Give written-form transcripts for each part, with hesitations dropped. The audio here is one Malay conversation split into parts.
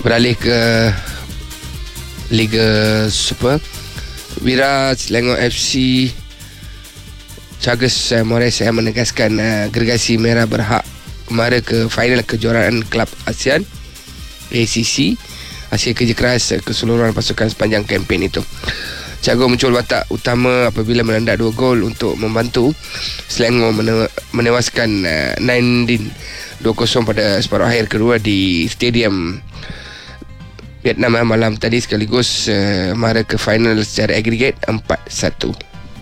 Beralih ke Liga Super, Wira Selangor FC Chagas Mores menegaskan gergasi merah berhak mara ke final kejuaraan Kelab ASEAN ACC, hasil kerja keras keseluruhan pasukan sepanjang kempen itu. Thiago muncul watak utama apabila menandak 2 gol untuk membantu Selangor menewaskan Naindin 2-0 pada separuh akhir kedua di Stadium Vietnam malam tadi, sekaligus mara ke final secara agregat 4-1.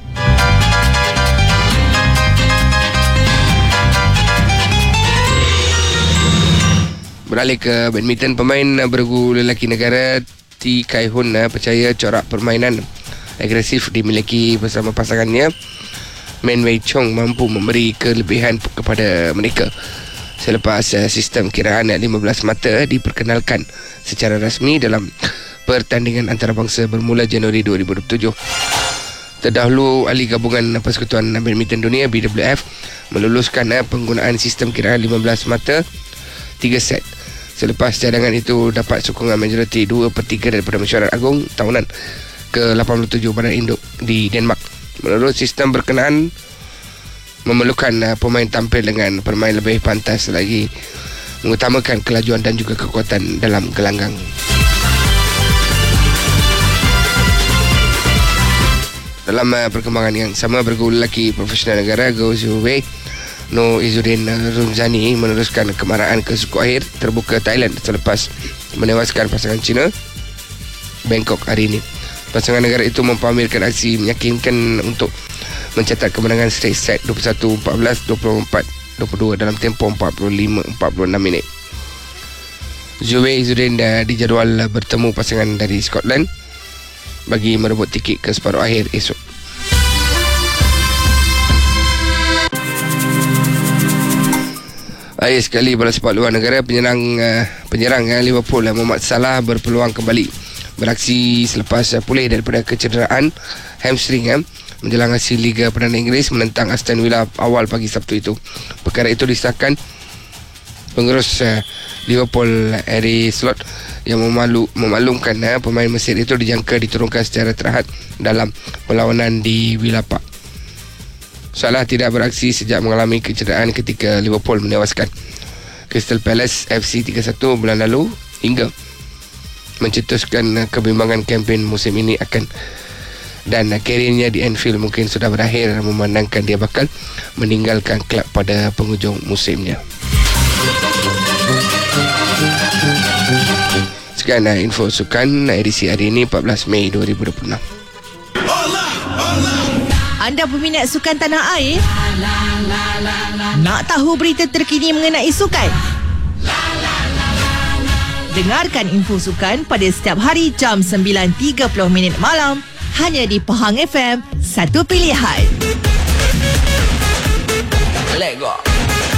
Beralih ke badminton, pemain bergu lelaki negara T. Kai Hun percaya corak permainan agresif dimiliki bersama pasangannya Man Wei Chong mampu memberi kelebihan kepada mereka selepas sistem kiraan 15 mata diperkenalkan secara rasmi dalam pertandingan antarabangsa bermula Januari 2027. Terdahulu, ahli gabungan Persekutuan Badminton Dunia BWF meluluskan penggunaan sistem kiraan 15 mata 3 set. Selepas cadangan itu dapat sokongan majoriti 2/3 daripada mesyuarat agung tahunan ke-87 Badan Induk di Denmark. Menurut sistem berkenaan, memerlukan pemain tampil dengan permain lebih pantas lagi, mengutamakan kelajuan dan juga kekuatan dalam gelanggang. Dalam perkembangan yang sama, bergu lelaki profesional negara Gao Zhiwei Noh Izzuddin Rumzani meneruskan kemarahan ke suku akhir terbuka Thailand selepas menewaskan pasangan China Bangkok hari ini. Pasangan negara itu mempamerkan aksi meyakinkan untuk mencatat kemenangan straight set 21-14, 24-22 dalam tempoh 45-46 minit. Zhuwei Izzuddin dijadual bertemu pasangan dari Scotland bagi merebut tiket ke separuh akhir esok. Akhir sekali, bola sepak luar negara, penyerang Liverpool Mohamed Salah berpeluang kembali beraksi selepas pulih daripada kecederaan hamstring menjelang hasil Liga Perdana Inggeris menentang Aston Villa awal pagi Sabtu itu. Perkara itu disahkan pengurus Liverpool Harry Slot yang memaklumkan pemain Mesir itu dijangka diturunkan secara terhad dalam perlawanan di Villa Park. Salah tidak beraksi sejak mengalami kecederaan ketika Liverpool menewaskan Crystal Palace FC 3-1 bulan lalu, hingga mencetuskan kebimbangan kempen musim ini dan karirnya di Anfield mungkin sudah berakhir, memandangkan dia bakal meninggalkan kelab pada penghujung musimnya. Sekian info sukan edisi hari ini 14 Mei 2026. Anda peminat sukan tanah air? Nak tahu berita terkini mengenai sukan? Dengarkan info sukan pada setiap hari jam 9.30 malam hanya di Pahang FM, satu pilihan. Let go.